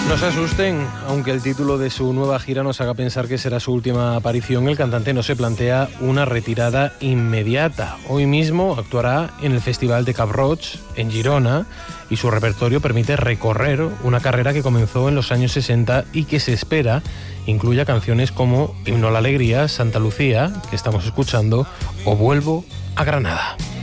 No se asusten, aunque el título de su nueva gira nos haga pensar que será su última aparición, el cantante no se plantea una retirada inmediata. Hoy mismo actuará en el Festival de Cap Roig, en Girona, y su repertorio permite recorrer una carrera que comenzó en los años 60 y que se espera incluya canciones como Himno a la Alegría, Santa Lucía, que estamos escuchando, o Vuelvo a Granada.